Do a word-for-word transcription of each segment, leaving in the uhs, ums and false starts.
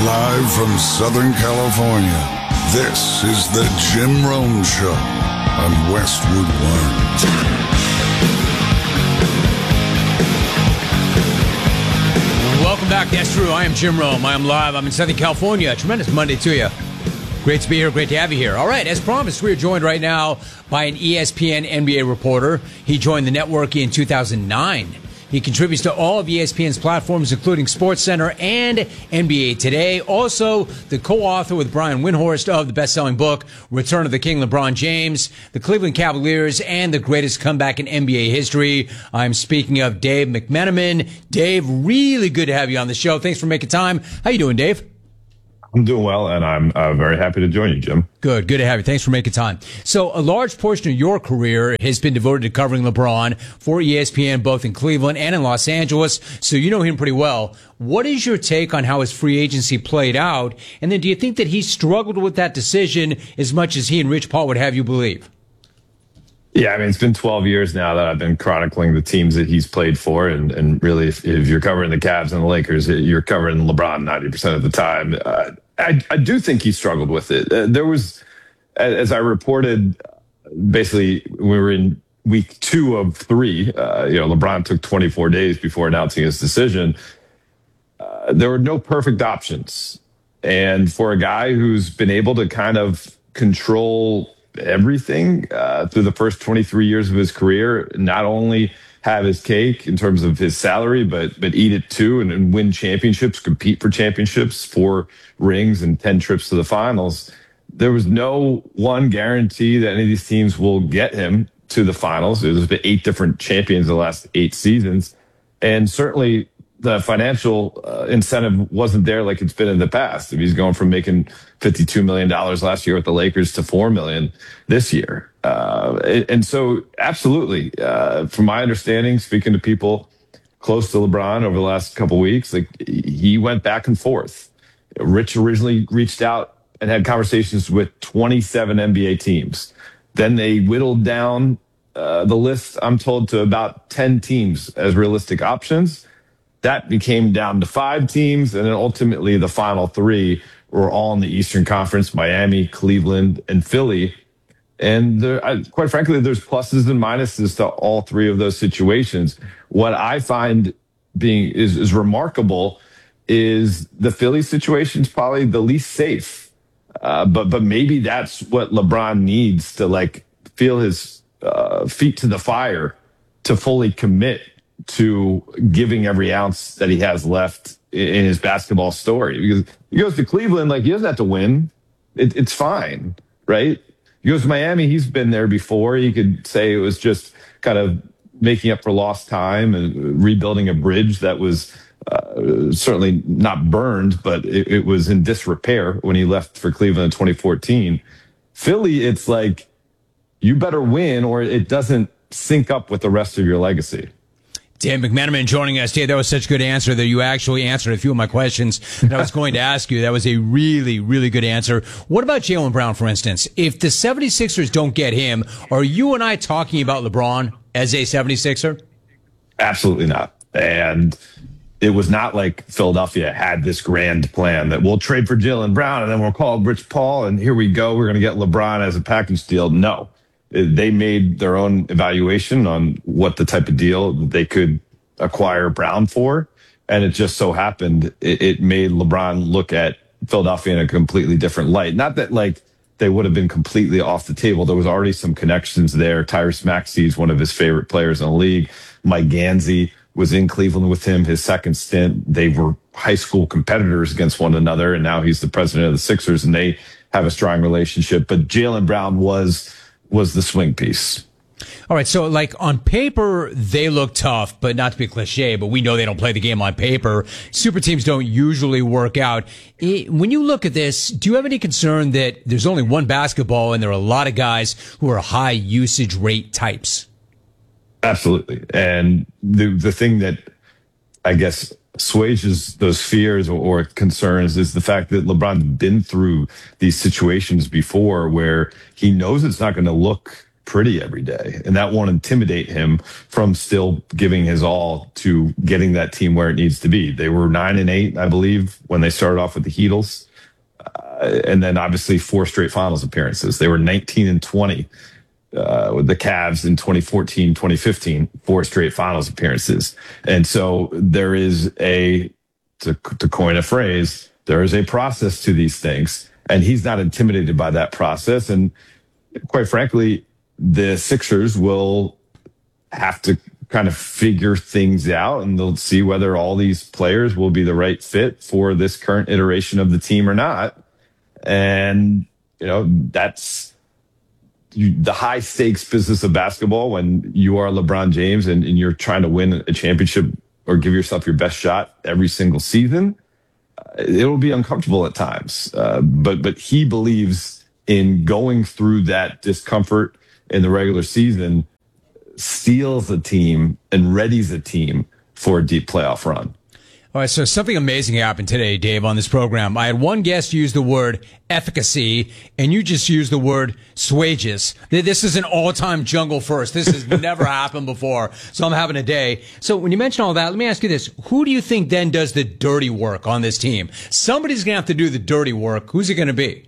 Live from Southern California, this is the Jim Rome Show on Westwood One. Welcome back. That's true. I am Jim Rome. I am live. I'm in Southern California. Tremendous Monday to you. Great to be here. Great to have you here. All right. As promised, we are joined right now by an E S P N N B A reporter. He joined the network in two thousand nine. He contributes to all of E S P N's platforms, including SportsCenter and N B A Today. Also, the co-author with Brian Windhorst of the best-selling book, Return of the King, LeBron James, the Cleveland Cavaliers, and the greatest comeback in N B A history. I'm speaking of Dave McMenamin. Dave, really good to have you on the show. Thanks for making time. How you doing, Dave? I'm doing well, and I'm uh, very happy to join you, Jim. Good. Good to have you. Thanks for making time. So a large portion of your career has been devoted to covering LeBron for E S P N, both in Cleveland and in Los Angeles. So you know him pretty well. What is your take on how his free agency played out? And then do you think that he struggled with that decision as much as he and Rich Paul would have you believe? Yeah, I mean, it's been twelve years now that I've been chronicling the teams that he's played for. And, and really, if, if you're covering the Cavs and the Lakers, you're covering LeBron ninety percent of the time. Uh, I, I do think he struggled with it. Uh, there was, as I reported, basically, we were in week two of three. Uh, you know, LeBron took twenty-four days before announcing his decision. Uh, there were no perfect options. And for a guy who's been able to kind of control everything uh, through the first twenty-three years of his career, not only have his cake in terms of his salary, but but eat it too, and, and win championships, compete for championships, four rings and ten trips to the finals. There was no one guarantee that any of these teams will get him to the finals. There's been eight different champions in the last eight seasons, and certainly the financial uh, incentive wasn't there like it's been in the past. If he's going from making fifty-two million dollars last year with the Lakers to four million dollars this year. Uh, and so absolutely, uh, from my understanding, speaking to people close to LeBron over the last couple of weeks, like he went back and forth. Rich originally reached out and had conversations with twenty-seven N B A teams. Then they whittled down uh, the list, I'm told, to about ten teams as realistic options. That became down to five teams, and then ultimately the final three were all in the Eastern Conference: Miami, Cleveland, and Philly. And there, I, quite frankly, there's pluses and minuses to all three of those situations. What I find being is, is remarkable is the Philly situation is probably the least safe. Uh, but but maybe that's what LeBron needs to like feel his uh, feet to the fire to fully commit to giving every ounce that he has left in his basketball story. Because he goes to Cleveland, like he doesn't have to win. It, it's fine, right? He goes to Miami. He's been there before. You could say it was just kind of making up for lost time and rebuilding a bridge that was uh, certainly not burned, but it, it was in disrepair when he left for Cleveland in twenty fourteen. Philly, it's like you better win or it doesn't sync up with the rest of your legacy. Dan McMenamin joining us today. That was such a good answer that you actually answered a few of my questions that I was going to ask you. That was a really, really good answer. What about Jaylen Brown, for instance? If the seventy-sixers don't get him, are you and I talking about LeBron as a seventy-sixer? Absolutely not. And it was not like Philadelphia had this grand plan that we'll trade for Jaylen Brown and then we'll call Rich Paul and here we go. We're going to get LeBron as a package deal. No. They made their own evaluation on what the type of deal they could acquire Brown for. And it just so happened it, it made LeBron look at Philadelphia in a completely different light. Not that like they would have been completely off the table. There was already some connections there. Tyrese Maxey is one of his favorite players in the league. Mike Gansey was in Cleveland with him his second stint. They were high school competitors against one another. And now he's the president of the Sixers and they have a strong relationship. But Jaylen Brown was was the swing piece. All right, so like on paper, they look tough, but not to be cliche, but we know they don't play the game on paper. Super teams don't usually work out. When you look at this, do you have any concern that there's only one basketball and there are a lot of guys who are high usage rate types? Absolutely. And the the thing that I guess assuages those fears or, or concerns is the fact that LeBron's been through these situations before where he knows it's not going to look pretty every day, and that won't intimidate him from still giving his all to getting that team where it needs to be. They were nine and eight, I believe, when they started off with the Heatles, uh, and then obviously four straight finals appearances. They were nineteen and twenty uh, with the Cavs in twenty fourteen, twenty fifteen, four straight finals appearances. And so there is a, to, to coin a phrase, there is a process to these things, and he's not intimidated by that process. And quite frankly, the Sixers will have to kind of figure things out, and they'll see whether all these players will be the right fit for this current iteration of the team or not. And, you know, that's the high stakes business of basketball when you are LeBron James and, and you're trying to win a championship or give yourself your best shot every single season. It will be uncomfortable at times, uh, but but he believes in going through that discomfort in the regular season, steals a team and readies a team for a deep playoff run. All right, so something amazing happened today, Dave, on this program. I had one guest use the word efficacy, and you just used the word swages. This is an all-time jungle first. This has never happened before, so I'm having a day. So when you mention all that, let me ask you this. Who do you think then does the dirty work on this team? Somebody's going to have to do the dirty work. Who's it going to be?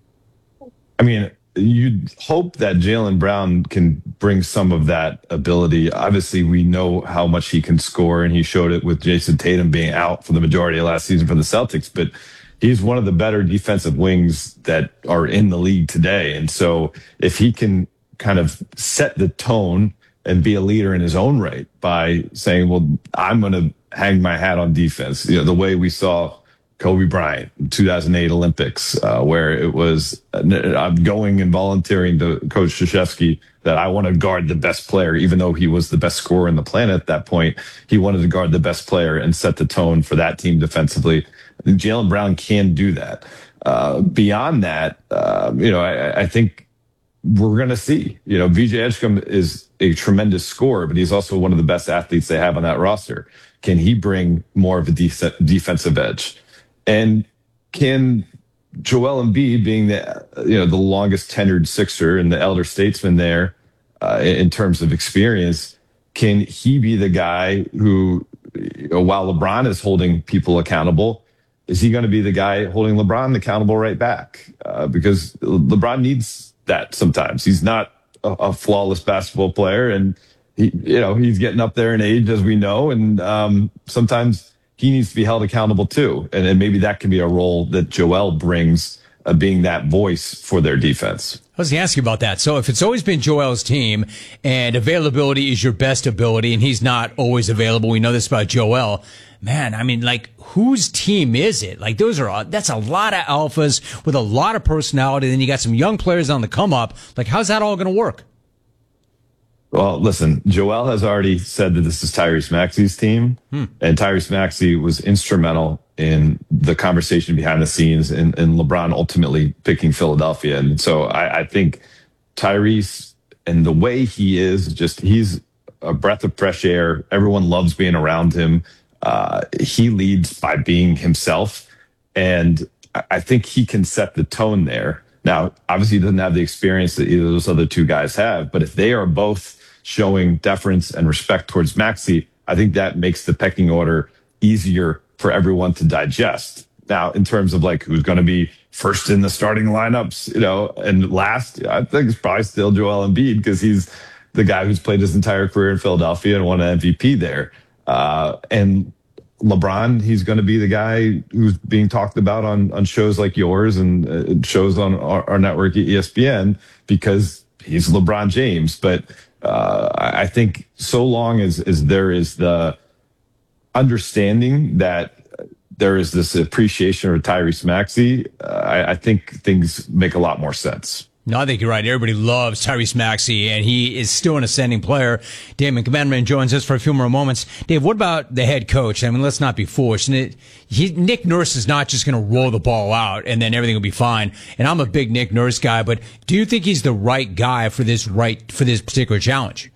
I mean, you'd hope that Jaylen Brown can bring some of that ability. Obviously, we know how much he can score, and he showed it with Jason Tatum being out for the majority of last season for the Celtics. But he's one of the better defensive wings that are in the league today. And so if he can kind of set the tone and be a leader in his own right by saying, well, I'm going to hang my hat on defense, you know, the way we saw Kobe Bryant, two thousand eight Olympics, uh, where it was, uh, I'm going and volunteering to Coach Krzyzewski that I want to guard the best player, even though he was the best scorer in the planet at that point. He wanted to guard the best player and set the tone for that team defensively. Jaylen Brown can do that. Uh, beyond that, uh, you know, I, I think we're going to see, you know, V J Edgecombe is a tremendous scorer, but he's also one of the best athletes they have on that roster. Can he bring more of a de- defensive edge? And can Joel Embiid, being the you know the longest tenured Sixer and the elder statesman there uh, in terms of experience, can he be the guy who, you know, while LeBron is holding people accountable, is he going to be the guy holding LeBron accountable right back? Uh, because LeBron needs that sometimes. He's not a, a flawless basketball player, and he you know he's getting up there in age, as we know, and um, sometimes he needs to be held accountable too. And, and maybe that can be a role that Joel brings, uh, being that voice for their defense. I was going to ask you about that. So if it's always been Joel's team and availability is your best ability and he's not always available, we know this about Joel, man, I mean, like, whose team is it? Like, those are, that's a lot of alphas with a lot of personality. Then you got some young players on the come up. Like, how's that all going to work? Well, listen, Joel has already said that this is Tyrese Maxey's team, hmm. and Tyrese Maxey was instrumental in the conversation behind the scenes and, and LeBron ultimately picking Philadelphia. And so I, I think Tyrese and the way he is, just he's a breath of fresh air. Everyone loves being around him. Uh, he leads by being himself, and I think he can set the tone there. Now, obviously, he doesn't have the experience that either of those other two guys have, but if they are both showing deference and respect towards Maxey, I think that makes the pecking order easier for everyone to digest. Now, in terms of like who's going to be first in the starting lineups, you know, and last, I think it's probably still Joel Embiid because he's the guy who's played his entire career in Philadelphia and won an M V P there. Uh, and LeBron, he's going to be the guy who's being talked about on, on shows like yours and uh, shows on our, our network at E S P N because he's LeBron James. But uh, I think so long as, as there is the understanding that there is this appreciation of Tyrese Maxey, uh, I, I think things make a lot more sense. No, I think you're right. Everybody loves Tyrese Maxey, and he is still an ascending player. Damon Commandman joins us for a few more moments. Dave, what about the head coach? I mean, let's not be foolish. And it, he, Nick Nurse is not just going to roll the ball out and then everything will be fine. And I'm a big Nick Nurse guy, but do you think he's the right guy for this right for this particular challenge?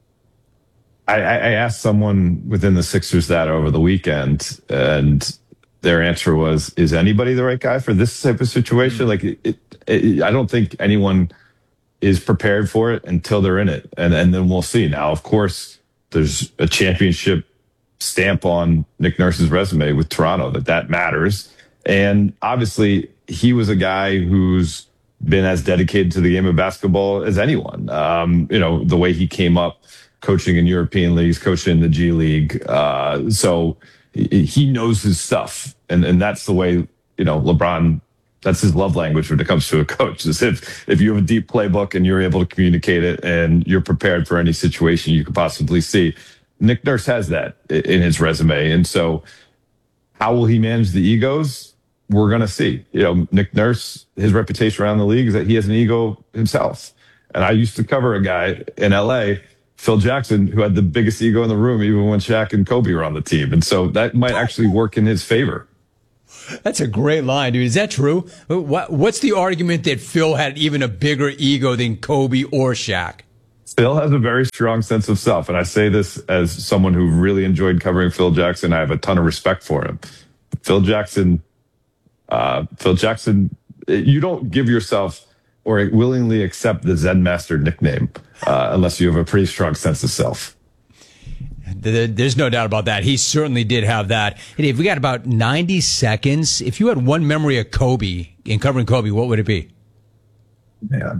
I, I asked someone within the Sixers that over the weekend, and their answer was, is anybody the right guy for this type of situation? Like, it, it, I don't think anyone is prepared for it until they're in it. And, and then we'll see. Now, of course, there's a championship stamp on Nick Nurse's resume with Toronto that that matters. And obviously, he was a guy who's been as dedicated to the game of basketball as anyone. Um, you know, the way he came up coaching in European leagues, coaching in the G League. Uh, so he knows his stuff. And, and that's the way, you know, LeBron, that's his love language when it comes to a coach. Is if, if you have a deep playbook and you're able to communicate it and you're prepared for any situation you could possibly see. Nick Nurse has that in his resume. And so how will he manage the egos? We're going to see. You know, Nick Nurse, his reputation around the league is that he has an ego himself. And I used to cover a guy in L A, Phil Jackson, who had the biggest ego in the room, even when Shaq and Kobe were on the team. And so that might actually work in his favor. That's a great line, dude. Is that true? What, what's the argument that Phil had even a bigger ego than Kobe or Shaq? Phil has a very strong sense of self. And I say this as someone who really enjoyed covering Phil Jackson. I have a ton of respect for him. Phil Jackson, uh, Phil Jackson, you don't give yourself or willingly accept the Zen Master nickname uh, unless you have a pretty strong sense of self. There's no doubt about that. He certainly did have that. Hey, if we got about ninety seconds, if you had one memory of Kobe in covering Kobe, what would it be? Man.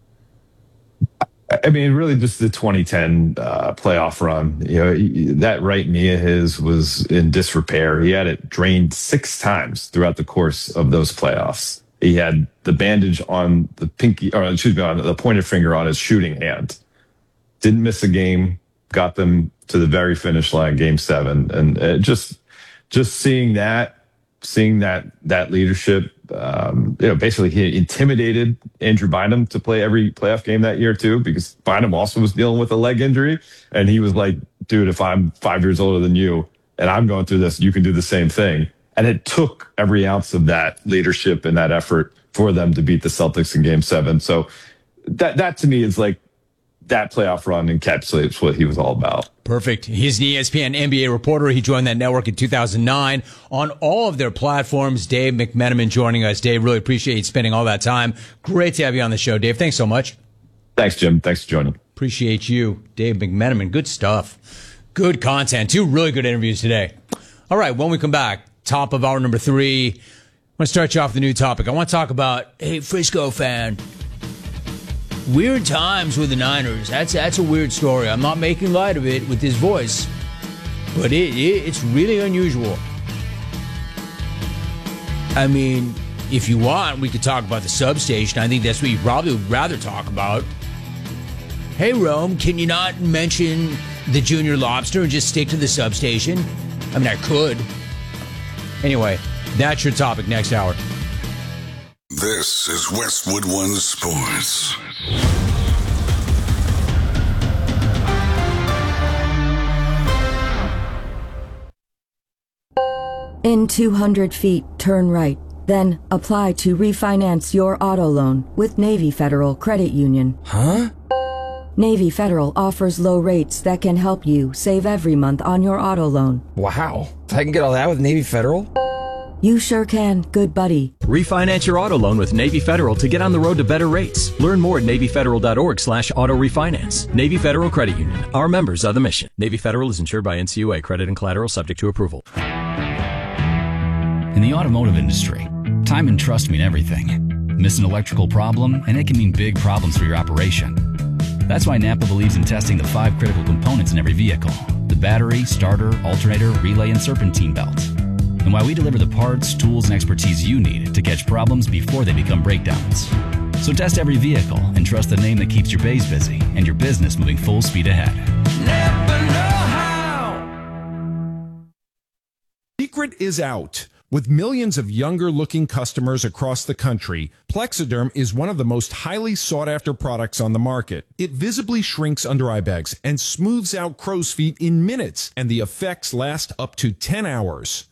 I mean, really just the twenty ten uh, playoff run. You know, he, that right knee of his was in disrepair. He had it drained six times throughout the course of those playoffs. He had the bandage on the pinky, or excuse me, on the pointer finger on his shooting hand. Didn't miss a game. Got them to the very finish line, game seven, and uh, just just seeing that, seeing that that leadership. Um, you know, basically he intimidated Andrew Bynum to play every playoff game that year too, because Bynum also was dealing with a leg injury, and he was like, "Dude, if I'm five years older than you and I'm going through this, you can do the same thing." And it took every ounce of that leadership and that effort for them to beat the Celtics in game seven. So that, that to me is like, that playoff run encapsulates what he was all about. Perfect. He's an E S P N N B A reporter. He joined that network in two thousand nine on all of their platforms. Dave McMenamin joining us. Dave, really appreciate you spending all that time. Great to have you on the show, Dave. Thanks so much. Thanks, Jim. Thanks for joining. Appreciate you, Dave McMenamin. Good stuff. Good content. Two really good interviews today. All right, when we come back, top of hour number three, I want to start you off with a new topic. I want to talk about, hey, Frisco fan, weird times with the Niners. That's that's a weird story. I'm not making light of it with his voice, but it, it it's really unusual. I mean, if you want, we could talk about the substation. I think that's what you probably would rather talk about. Hey, Rome, can you not mention the Junior Lobster and just stick to the substation? I mean, I could. Anyway, that's your topic next hour. This is Westwood One Sports. In two hundred feet, turn right. Then apply to refinance your auto loan with Navy Federal Credit Union. Huh? Navy Federal offers low rates that can help you save every month on your auto loan. Wow. I can get all that with Navy Federal? You sure can, good buddy. Refinance your auto loan with Navy Federal to get on the road to better rates. Learn more at NavyFederal.org slash auto refinance. Navy Federal Credit Union. Our members are the mission. Navy Federal is insured by N C U A. Credit and collateral subject to approval. In the automotive industry, time and trust mean everything. Miss an electrical problem, and it can mean big problems for your operation. That's why Napa believes in testing the five critical components in every vehicle: the battery, starter, alternator, relay, and serpentine belt. And why we deliver the parts, tools, and expertise you need to catch problems before they become breakdowns. So test every vehicle and trust the name that keeps your bays busy and your business moving full speed ahead. Napa know-how. Secret is out. With millions of younger-looking customers across the country, Plexiderm is one of the most highly sought-after products on the market. It visibly shrinks under eye bags and smooths out crow's feet in minutes, and the effects last up to ten hours.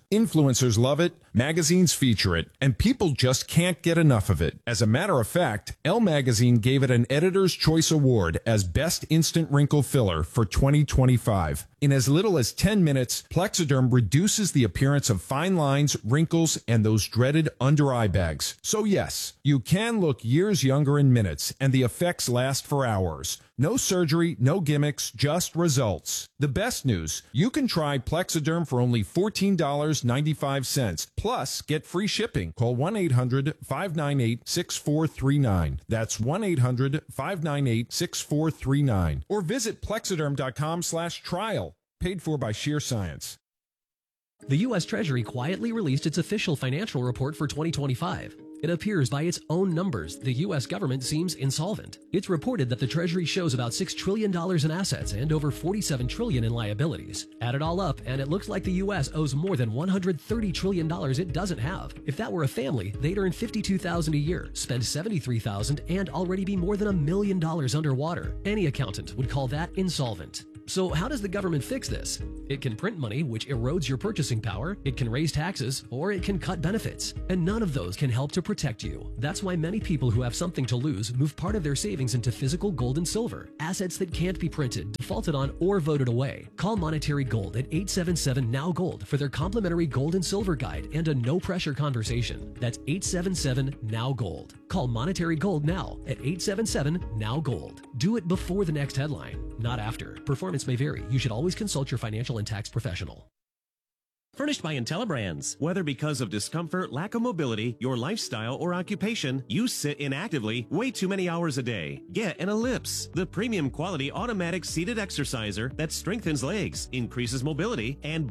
Influencers love it, magazines feature it, and people just can't get enough of it. As a matter of fact, Elle Magazine gave it an Editor's Choice Award as Best Instant Wrinkle Filler for twenty twenty-five. In as little as ten minutes, Plexiderm reduces the appearance of fine lines, wrinkles, and those dreaded under-eye bags. So yes, you can look years younger in minutes, and the effects last for hours. No surgery, no gimmicks, just results. The best news, you can try Plexiderm for only fourteen dollars and ninety-five cents. Plus, get free shipping. Call one eight hundred, five nine eight, six four three nine. That's one eight hundred, five nine eight, six four three nine. Or visit plexiderm.com slash trial. Paid for by Sheer Science. The U S Treasury quietly released its official financial report for twenty twenty-five. It appears by its own numbers, the U S government seems insolvent. It's reported that the Treasury shows about six trillion dollars in assets and over forty-seven trillion dollars in liabilities. Add it all up, and it looks like the U S owes more than one hundred thirty trillion dollars it doesn't have. If that were a family, they'd earn fifty-two thousand dollars a year, spend seventy-three thousand dollars, and already be more than a million dollars underwater. Any accountant would call that insolvent. So how does the government fix this? It can print money, which erodes your purchasing power, it can raise taxes, or it can cut benefits. And none of those can help to protect you. That's why many people who have something to lose move part of their savings into physical gold and silver, assets that can't be printed, defaulted on, or voted away. Call Monetary Gold at eight seven seven, N O W Gold for their complimentary gold and silver guide and a no-pressure conversation. That's eight seven seven, N O W Gold. Call Monetary Gold now at eight seven seven, N O W Gold. Do it before the next headline, not after. Performance may vary. You should always consult your financial and tax professional. Furnished by IntelliBrands. Whether because of discomfort, lack of mobility, your lifestyle, or occupation, you sit inactively way too many hours a day. Get an Ellipse, the premium quality automatic seated exerciser that strengthens legs, increases mobility, and